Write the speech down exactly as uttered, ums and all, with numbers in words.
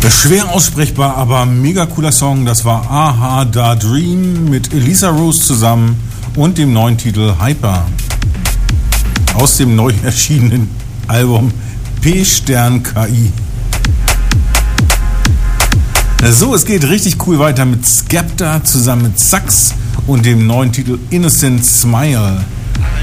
Schwer aussprechbar, aber mega cooler Song. Das war Aha Da Dream mit Elisa Rose zusammen und dem neuen Titel Hyper. Aus dem neu erschienenen Album P-Stern K I. So, es geht richtig cool weiter mit Skepta zusammen mit Sax und dem neuen Titel Innocent Smile.